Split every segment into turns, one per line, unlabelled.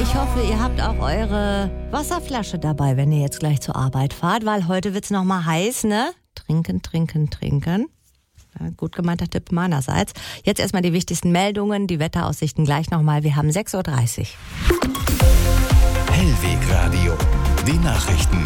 Ich hoffe, ihr habt auch eure Wasserflasche dabei, wenn ihr jetzt gleich zur Arbeit fahrt, weil heute wird's noch mal heiß, ne? Trinken, trinken, trinken. Ja, gut gemeinter Tipp meinerseits. Jetzt erstmal die wichtigsten Meldungen, die Wetteraussichten gleich nochmal. Wir haben 6.30 Uhr.
Hellwegradio, die Nachrichten.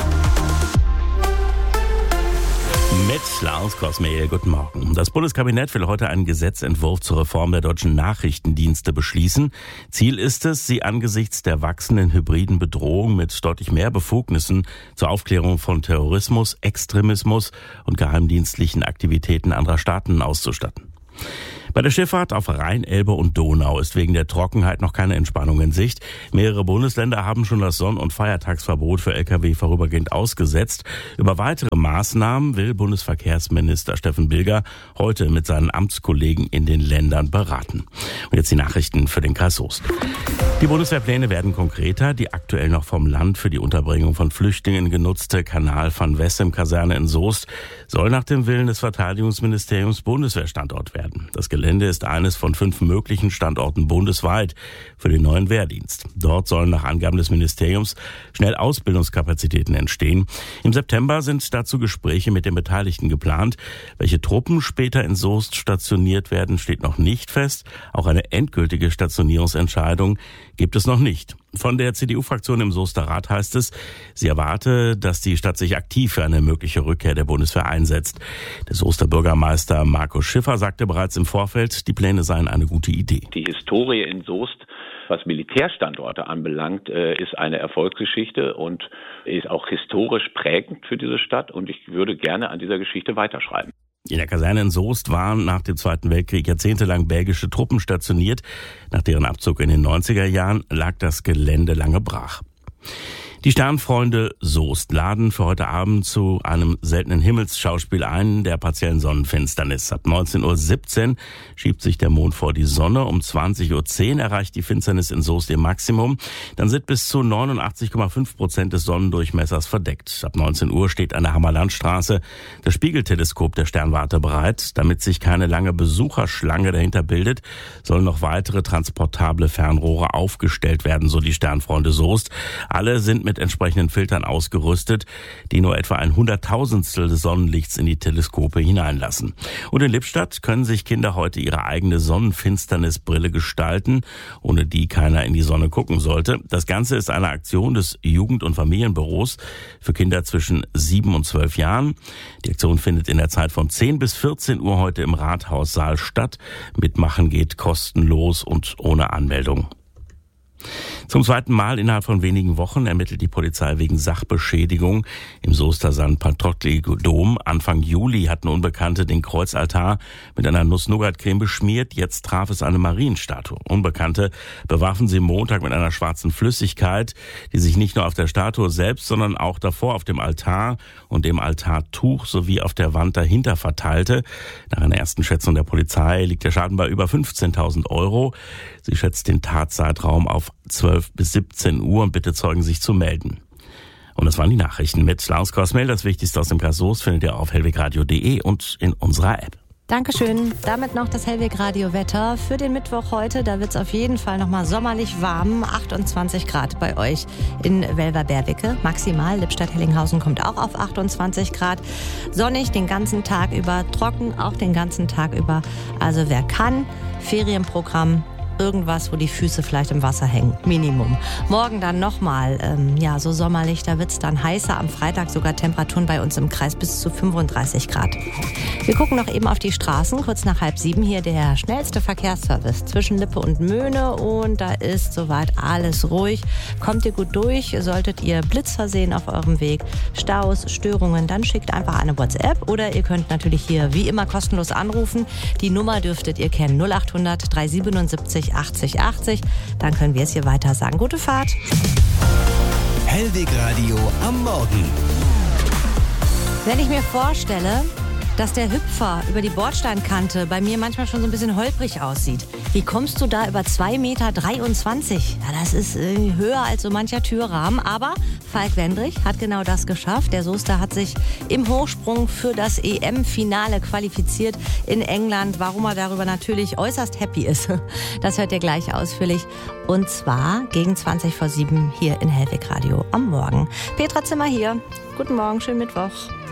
Mit Lars Kosmehl, guten Morgen. Das Bundeskabinett will heute einen Gesetzentwurf zur Reform der deutschen Nachrichtendienste beschließen. Ziel ist es, sie angesichts der wachsenden hybriden Bedrohung mit deutlich mehr Befugnissen zur Aufklärung von Terrorismus, Extremismus und geheimdienstlichen Aktivitäten anderer Staaten auszustatten. Bei der Schifffahrt auf Rhein, Elbe und Donau ist wegen der Trockenheit noch keine Entspannung in Sicht. Mehrere Bundesländer haben schon das Sonn- und Feiertagsverbot für Lkw vorübergehend ausgesetzt. Über weitere Maßnahmen will Bundesverkehrsminister Steffen Bilger heute mit seinen Amtskollegen in den Ländern beraten. Und jetzt die Nachrichten für den Kreis Soest. Die Bundeswehrpläne werden konkreter. Die aktuell noch vom Land für die Unterbringung von Flüchtlingen genutzte Kanal-van-Wessem-Kaserne in Soest soll nach dem Willen des Verteidigungsministeriums Bundeswehrstandort werden. Das Gelände ist eines von 5 möglichen Standorten bundesweit für den neuen Wehrdienst. Dort sollen nach Angaben des Ministeriums schnell Ausbildungskapazitäten entstehen. Im September sind dazu Gespräche mit den Beteiligten geplant. Welche Truppen später in Soest stationiert werden, steht noch nicht fest. Auch eine endgültige Stationierungsentscheidung gibt es noch nicht. Von der CDU-Fraktion im Soester Rat heißt es, sie erwarte, dass die Stadt sich aktiv für eine mögliche Rückkehr der Bundeswehr einsetzt. Der Soester Bürgermeister Markus Schiffer sagte bereits im Vorfeld, die Pläne seien eine gute Idee.
Die Historie in Soest, was Militärstandorte anbelangt, ist eine Erfolgsgeschichte und ist auch historisch prägend für diese Stadt. Und ich würde gerne an dieser Geschichte weiterschreiben.
In der Kaserne in Soest waren nach dem Zweiten Weltkrieg jahrzehntelang belgische Truppen stationiert. Nach deren Abzug in den 90er Jahren lag das Gelände lange brach. Die Sternfreunde Soest laden für heute Abend zu einem seltenen Himmelsschauspiel ein, der partiellen Sonnenfinsternis. Ab 19.17 Uhr schiebt sich der Mond vor die Sonne. Um 20.10 Uhr erreicht die Finsternis in Soest ihr Maximum. Dann sind bis zu 89,5% des Sonnendurchmessers verdeckt. Ab 19 Uhr steht an der Hammerlandstraße das Spiegelteleskop der Sternwarte bereit. Damit sich keine lange Besucherschlange dahinter bildet, sollen noch weitere transportable Fernrohre aufgestellt werden, so die Sternfreunde Soest. Alle sind mit entsprechenden Filtern ausgerüstet, die nur etwa 100.000stel des Sonnenlichts in die Teleskope hineinlassen. Und in Lippstadt können sich Kinder heute ihre eigene Sonnenfinsternisbrille gestalten, ohne die keiner in die Sonne gucken sollte. Das Ganze ist eine Aktion des Jugend- und Familienbüros für Kinder zwischen 7 und 12 Jahren. Die Aktion findet in der Zeit von 10 bis 14 Uhr heute im Rathaussaal statt. Mitmachen geht kostenlos und ohne Anmeldung. Zum zweiten Mal innerhalb von wenigen Wochen ermittelt die Polizei wegen Sachbeschädigung im Soester St. Patrickli-Dom. Anfang Juli hatten Unbekannte den Kreuzaltar mit einer Nuss-Nougat-Creme beschmiert. Jetzt traf es eine Marienstatue. Unbekannte bewarfen sie Montag mit einer schwarzen Flüssigkeit, die sich nicht nur auf der Statue selbst, sondern auch davor auf dem Altar und dem Altartuch sowie auf der Wand dahinter verteilte. Nach einer ersten Schätzung der Polizei liegt der Schaden bei über 15.000 Euro. Sie schätzt den Tatzeitraum auf 12 bis 17 Uhr und bitte Zeugen, sich zu melden. Und das waren die Nachrichten mit Lars Kosmehl. Das Wichtigste aus dem Kreis Soest findet ihr auf hellwegradio.de und in unserer App.
Dankeschön. Damit noch das Hellwegradio-Wetter für den Mittwoch heute. Da wird es auf jeden Fall nochmal sommerlich warm. 28 Grad bei euch in Welver-Berwicke. Maximal. Lippstadt-Hellinghausen kommt auch auf 28 Grad. Sonnig den ganzen Tag über. Trocken auch den ganzen Tag über. Also wer kann, Ferienprogramm. Irgendwas, wo die Füße vielleicht im Wasser hängen. Minimum. Morgen dann nochmal, so sommerlich, da wird's dann heißer. Am Freitag sogar Temperaturen bei uns im Kreis bis zu 35 Grad. Wir gucken noch eben auf die Straßen. Kurz nach 6:30 hier der schnellste Verkehrsservice zwischen Lippe und Möhne. Und da ist soweit alles ruhig. Kommt ihr gut durch? Solltet ihr Blitzversehen auf eurem Weg, Staus, Störungen, dann schickt einfach eine WhatsApp. Oder ihr könnt natürlich hier wie immer kostenlos anrufen. Die Nummer dürftet ihr kennen. 0800 377 80 80. Dann können wir es hier weiter sagen. Gute Fahrt.
Hellwegradio am Morgen.
Wenn ich mir vorstelle, dass der Hüpfer über die Bordsteinkante bei mir manchmal schon so ein bisschen holprig aussieht. Wie kommst du da über 2,23 Meter? Ja, das ist höher als so mancher Türrahmen. Aber Falk Wendrich hat genau das geschafft. Der Soester hat sich im Hochsprung für das EM-Finale qualifiziert in England. Warum er darüber natürlich äußerst happy ist, das hört ihr gleich ausführlich. Und zwar gegen 6:20 hier in Hellwig Radio am Morgen. Petra Zimmer hier. Guten Morgen, schönen Mittwoch.